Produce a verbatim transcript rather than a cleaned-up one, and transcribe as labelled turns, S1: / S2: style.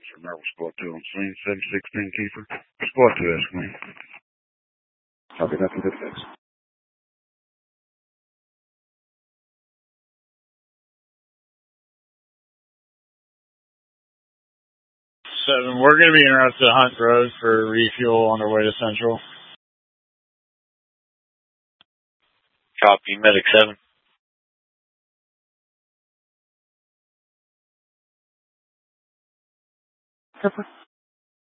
S1: Officer Marvel Squad two on scene, seven sixteen Kiefer. Squad two, ask me.
S2: Copy, nothing to fix.
S3: Seven, we're going to be interrupted at Hunt Road for refuel on our way to Central.
S4: Copy, Medic seven.
S2: Pepper.